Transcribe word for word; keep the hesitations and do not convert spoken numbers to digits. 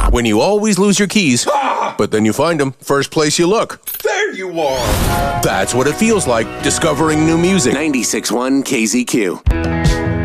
When you always lose your keys, but then you find them first place you look. There you are. That's what it feels like discovering new music. ninety-six point one K Z Q.